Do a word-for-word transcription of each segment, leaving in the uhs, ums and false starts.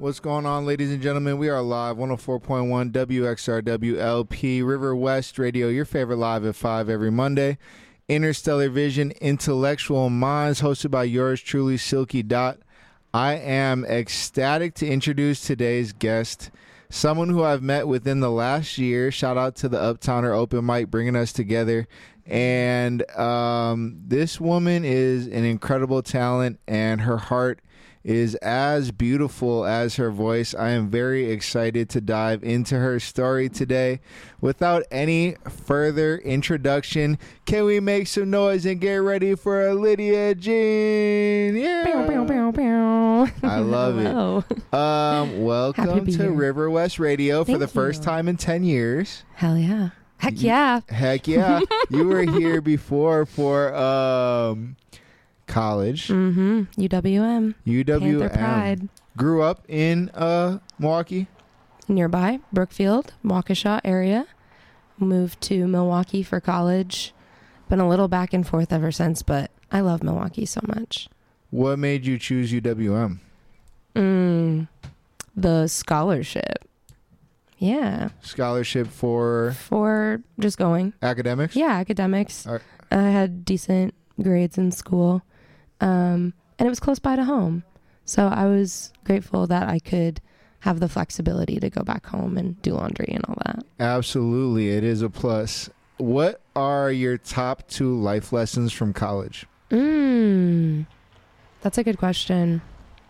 What's going on, ladies and gentlemen? We are live, one oh four point one W X R W L P, River West Radio, your favorite live at five every Monday. Interstellar Vision, Intellectual Minds, hosted by yours truly, Silky Dot. I am ecstatic to introduce today's guest, someone who I've met within the last year. Shout out to the Uptowner Open Mic bringing us together. And um, this woman is an incredible talent, and her heart is as beautiful as her voice. I am very excited to dive into her story today. Without any further introduction, can we make some noise and get ready for Lydia Jean? Yeah. Bow, bow, bow, bow. I love Hello. it. Um, welcome to, to River West Radio for Thank the first you. time in ten years. Hell yeah. Heck yeah. Heck yeah. You were here before for um, college. Mm-hmm. U W M. U W M. Panther Pride. Grew up in uh, Milwaukee. Nearby, Brookfield, Waukesha area. Moved to Milwaukee for college. Been a little back and forth ever since, but I love Milwaukee so much. What made you choose U W M? Mm, the scholarship. Yeah. Scholarship for For just going. academics? Yeah, academics. Are- I had decent grades in school. Um, and it was close by to home. So I was grateful that I could have the flexibility to go back home and do laundry and all that. Absolutely. It is a plus. What are your top two life lessons from college? Mm, that's a good question.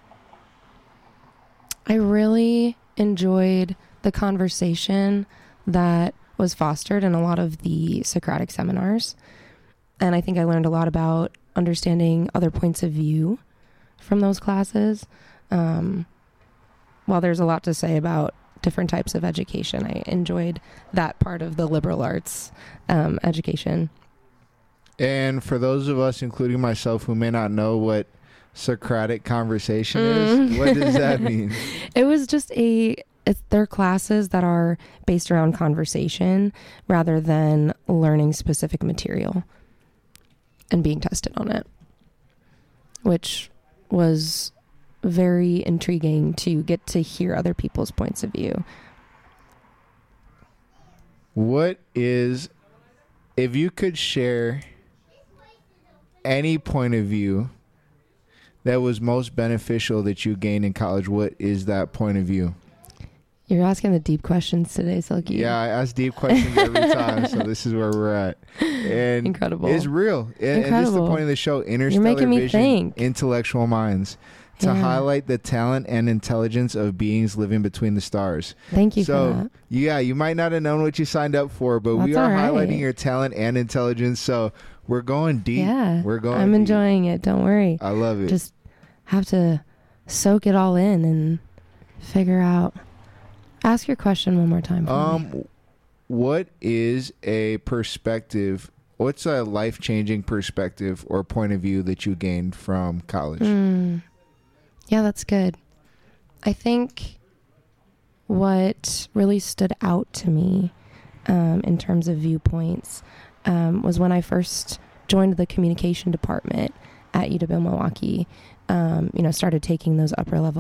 I really enjoyed the conversation that was fostered in a lot of the Socratic seminars. And I think I learned a lot about understanding other points of view from those classes. Um, while there's a lot to say about different types of education, I enjoyed that part of the liberal arts um, education. And for those of us, including myself, who may not know what Socratic conversation Mm. is, what does that mean? It was just a, it's, they're classes that are based around conversation rather than learning specific material and being tested on it, which was very intriguing to get to hear other people's points of view. What is, if you could share any point of view that was most beneficial that you gained in college, what is that point of view? You're asking the deep questions today, Silky. Yeah, I ask deep questions every time, so this is where we're at. And Incredible. It's real. And, and this is the Incredible. point of the show, Interstellar making me Vision, think. Intellectual Minds, to Yeah. highlight the talent and intelligence of beings living between the stars. Thank you so, for that. yeah, you might not have known what you signed up for, but we That's are all right. highlighting your talent and intelligence, so we're going deep. Yeah. We're going I'm deep. enjoying it. Don't worry. I love it. Just have to soak it all in and figure out. Ask your question one more time for me. Um, what is a perspective, what's a life-changing perspective or point of view that you gained from college? Mm. Yeah, that's good. I think what really stood out to me um, in terms of viewpoints um, was when I first joined the communication department at U W M Milwaukee, um, you know, started taking those upper level